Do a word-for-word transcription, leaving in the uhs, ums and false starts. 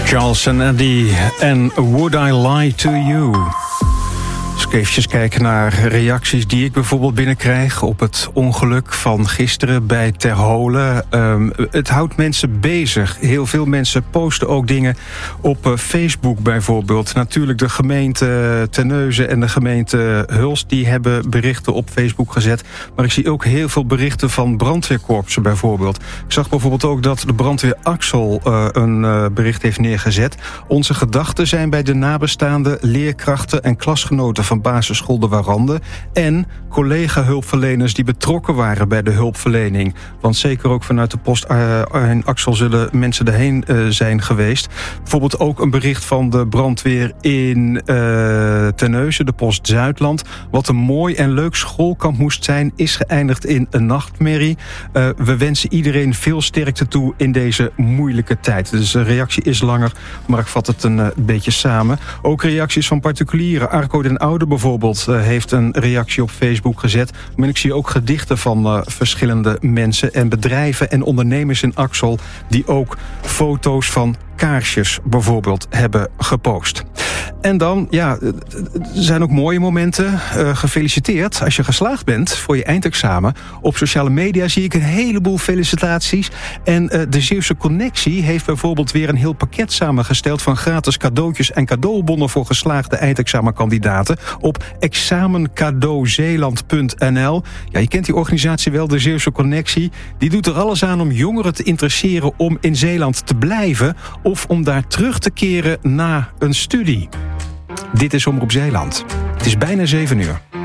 Charles en Eddie en Would I Lie to You. Als ik eventjes kijken naar reacties die ik bijvoorbeeld binnenkrijg op het ongeluk van gisteren bij Ter Holen. Um, het houdt mensen bezig. Heel veel mensen posten ook dingen op uh, Facebook bijvoorbeeld. Natuurlijk de gemeente Terneuzen en de gemeente Hulst, die hebben berichten op Facebook gezet. Maar ik zie ook heel veel berichten van brandweerkorpsen bijvoorbeeld. Ik zag bijvoorbeeld ook dat de brandweer Axel uh, een uh, bericht heeft neergezet. Onze gedachten zijn bij de nabestaanden, leerkrachten en klasgenoten van basisschool De Warande en collega-hulpverleners die betrokken waren bij de hulpverlening. Want zeker ook vanuit de post Arjen Axel zullen mensen erheen uh, zijn geweest. Bijvoorbeeld ook een bericht van de brandweer in uh, Terneuzen, de post Zuidland. Wat een mooi en leuk schoolkamp moest zijn, is geëindigd in een nachtmerrie. Uh, we wensen iedereen veel sterkte toe in deze moeilijke tijd. Dus de reactie is langer, maar ik vat het een uh, beetje samen. Ook reacties van particulieren. Arco den Oude bijvoorbeeld uh, heeft een reactie op Facebook gezet. Maar ik zie ook gedichten van uh, verschillende mensen en bedrijven en ondernemers in Axel die ook foto's van kaarsjes bijvoorbeeld hebben gepost. En dan, ja, er zijn ook mooie momenten. Uh, gefeliciteerd als je geslaagd bent voor je eindexamen. Op sociale media zie ik een heleboel felicitaties. En uh, de Zeeuwse Connectie heeft bijvoorbeeld weer een heel pakket samengesteld van gratis cadeautjes en cadeaubonnen voor geslaagde eindexamenkandidaten op examencadeauzeeland punt n l. Ja, je kent die organisatie wel, de Zeeuwse Connectie. Die doet er alles aan om jongeren te interesseren om in Zeeland te blijven of om daar terug te keren na een studie. Dit is Omroep Zeeland. Het is bijna zeven uur.